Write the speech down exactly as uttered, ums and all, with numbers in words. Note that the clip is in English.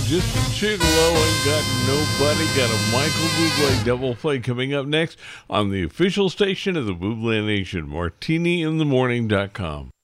Just a Gigolo and Got Nobody. Got a Michael Bublé double play coming up next on the official station of the Bublé Nation, martini in the morning dot com.